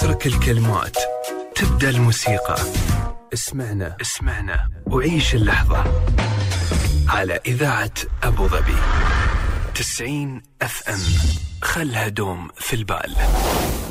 تترك الكلمات، تبدأ الموسيقى. اسمعنا وعيش اللحظة على إذاعة أبو ظبي 90 FM. خلها دوم في البال.